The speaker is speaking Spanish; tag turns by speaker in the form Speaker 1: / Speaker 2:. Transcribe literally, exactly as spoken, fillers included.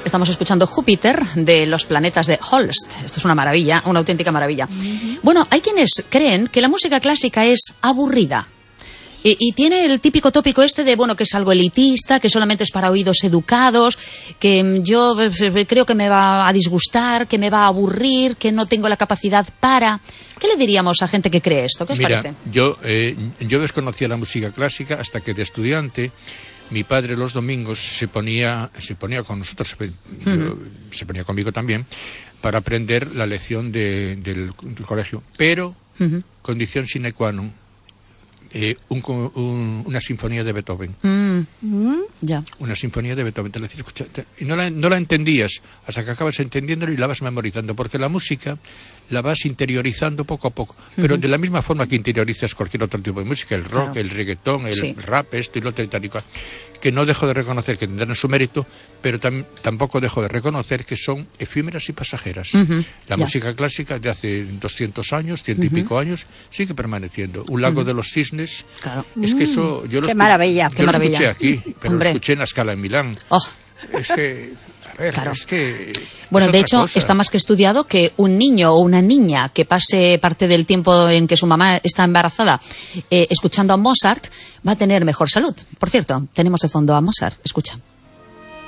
Speaker 1: Estamos escuchando Júpiter de los planetas de Holst. Esto es una maravilla, una auténtica maravilla. Uh-huh. Bueno, hay quienes creen que la música clásica es aburrida. Y, y tiene el típico tópico este de, bueno, que es algo elitista, que solamente es para oídos educados, que yo creo que me va a disgustar, que me va a aburrir, que no tengo la capacidad para... ¿Qué le diríamos a gente que cree esto? ¿Qué os
Speaker 2: Mira,
Speaker 1: parece?
Speaker 2: Yo, eh, yo desconocía la música clásica hasta que de estudiante mi padre los domingos se ponía, se ponía con nosotros, uh-huh. yo, se ponía conmigo también, para aprender la lección de, del, del colegio. Pero, uh-huh. condición sine qua non, eh, un, un, una sinfonía de Beethoven.
Speaker 1: Mm. Ya.
Speaker 2: Una sinfonía de Beethoven. Te la decía, escucha, te, y no la, no la entendías hasta que acabas entendiéndolo y la vas memorizando, porque la música la vas interiorizando poco a poco, pero uh-huh. de la misma forma que interiorizas cualquier otro tipo de música, el rock, claro. el reggaetón, el sí. rap, esto y lo otro y tal y cual, que no dejo de reconocer que tendrán su mérito, pero tam, tampoco dejo de reconocer que son efímeras y pasajeras. Uh-huh. La ya. música clásica de hace doscientos años, ciento uh-huh. y pico años, sigue permaneciendo. Un lago uh-huh. de los cisnes, claro. es que eso... Yo lo
Speaker 3: ¡Qué
Speaker 2: escu-
Speaker 3: maravilla!
Speaker 2: Yo
Speaker 1: qué
Speaker 2: lo
Speaker 1: maravilla.
Speaker 2: escuché aquí, pero Hombre. lo escuché en la Scala en Milán.
Speaker 1: Oh.
Speaker 2: Es que... A ver,
Speaker 1: claro.
Speaker 2: es que
Speaker 1: bueno,
Speaker 2: es
Speaker 1: de hecho,
Speaker 2: cosa.
Speaker 1: está más que estudiado que un niño o una niña que pase parte del tiempo en que su mamá está embarazada eh, escuchando a Mozart va a tener mejor salud. Por cierto, tenemos de fondo a Mozart. Escucha.